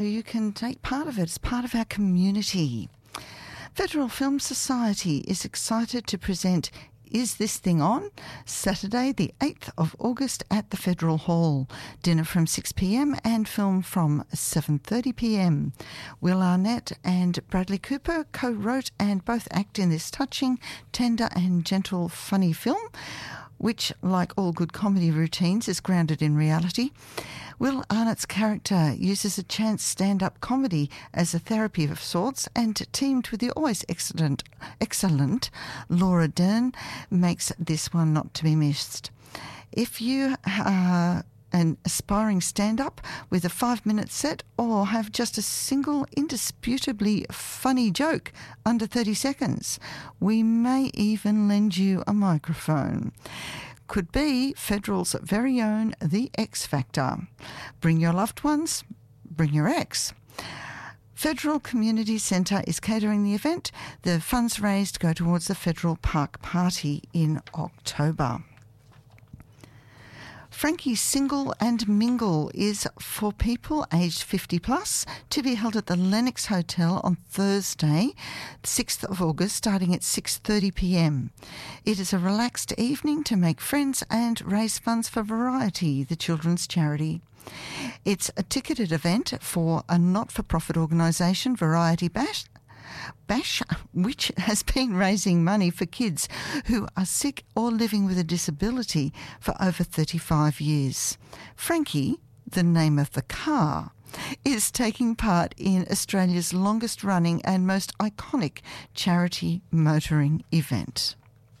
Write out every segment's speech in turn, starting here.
You can take part of it as part of our community. Federal Film Society is excited to present Is This Thing On? Saturday the 8th of August at the Federal Hall. Dinner from 6 p.m. and film from 7:30 p.m. Will Arnett and Bradley Cooper co-wrote and both act in this touching, tender and gentle funny film, which, like all good comedy routines, is grounded in reality. Will Arnett's character uses a chance stand-up comedy as a therapy of sorts, and teamed with the always excellent Laura Dern makes this one not to be missed. If you are an aspiring stand-up with a 5-minute set or have just a single indisputably funny joke under 30 seconds, we may even lend you a microphone. Could be Federal's very own The X Factor. Bring your loved ones, bring your ex. Federal Community Centre is catering the event. The funds raised go towards the Federal Park Party in October. Frankie's Single and Mingle is for people aged 50 plus, to be held at the Lennox Hotel on Thursday, 6th of August, starting at 6:30 p.m. It is a relaxed evening to make friends and raise funds for Variety, the children's charity. It's a ticketed event for a not-for-profit organisation, Variety Bash, which has been raising money for kids who are sick or living with a disability for over 35 years. Frankie, the name of the car, is taking part in Australia's longest running and most iconic charity motoring event.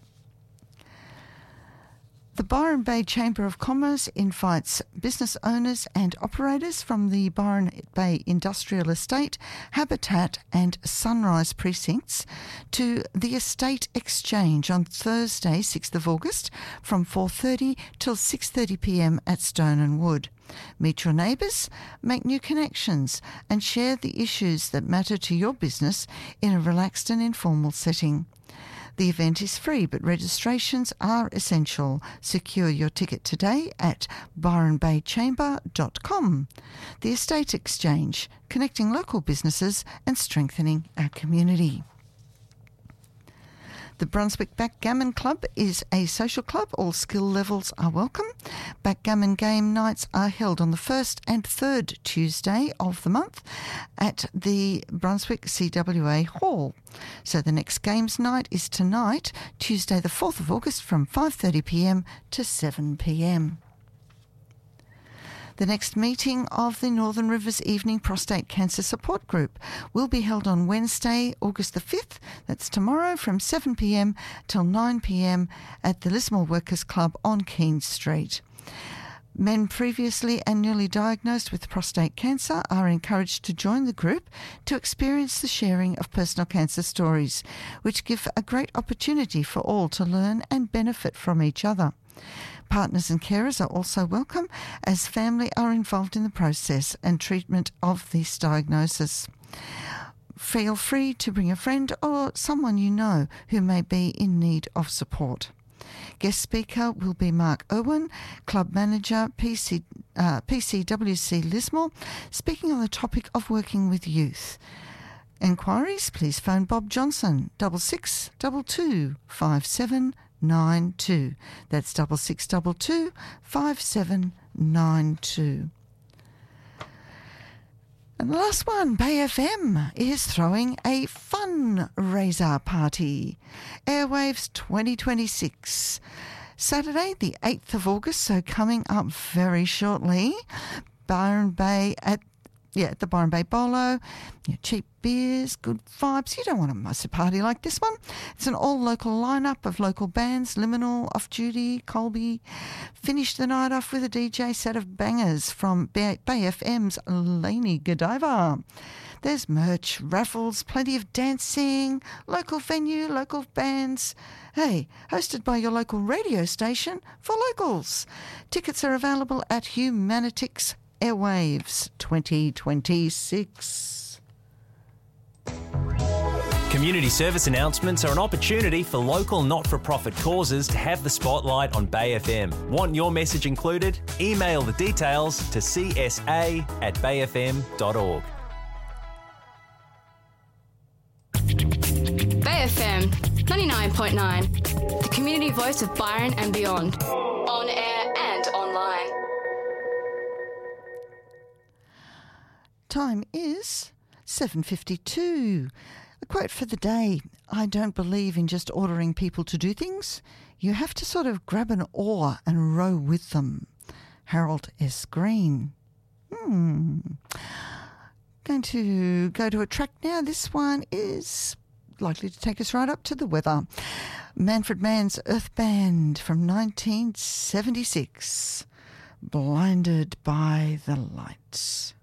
The Byron Bay Chamber of Commerce invites business owners and operators from the Byron Bay Industrial Estate, Habitat and Sunrise precincts to the Estate Exchange on Thursday, 6th of August from 4:30 till 6:30 p.m. at Stone and Wood. Meet your neighbours, make new connections and share the issues that matter to your business in a relaxed and informal setting. The event is free, but registrations are essential. Secure your ticket today at byronbaychamber.com. The Estate Exchange, connecting local businesses and strengthening our community. The Brunswick Backgammon Club is a social club. All skill levels are welcome. Backgammon game nights are held on the first and third Tuesday of the month at the Brunswick CWA Hall. So the next games night is tonight, Tuesday the 4th of August from 5:30 p.m. to 7 p.m. The next meeting of the Northern Rivers Evening Prostate Cancer Support Group will be held on Wednesday, August the 5th, that's tomorrow, from 7 p.m. till 9 p.m. at the Lismore Workers Club on Keene Street. Men previously and newly diagnosed with prostate cancer are encouraged to join the group to experience the sharing of personal cancer stories, which give a great opportunity for all to learn and benefit from each other. Partners and carers are also welcome, as family are involved in the process and treatment of this diagnosis. Feel free to bring a friend or someone you know who may be in need of support. Guest speaker will be Mark Irwin, Club Manager, PCWC Lismore, speaking on the topic of working with youth. Enquiries, please phone Bob Johnson, 6622 5792. That's 6622 5792. And the last one, Bay FM, is throwing a fundraiser party. Airwaves 2026. Saturday, the 8th of August, so coming up very shortly. Byron Bay at the Byron Bay Bolo. Cheap beers, good vibes. You don't want to miss a party like this one. It's an all-local lineup of local bands, Liminal, Off Duty, Colby. Finish the night off with a DJ set of bangers from Bay FM's Lainey Godiva. There's merch, raffles, plenty of dancing, local venue, local bands. Hey, hosted by your local radio station for locals. Tickets are available at Humanitix Airwaves 2026. Community service announcements are an opportunity for local not-for-profit causes to have the spotlight on Bay FM. Want your message included? Email the details to csa@bayfm.org. Bay FM 99.9, the community voice of Byron and beyond, on air and online. Time is 7:52. A quote for the day: I don't believe in just ordering people to do things. You have to sort of grab an oar and row with them. Harold S. Green. Going to go to a track now. This one is likely to take us right up to the weather. Manfred Mann's Earth Band from 1976. Blinded by the Lights.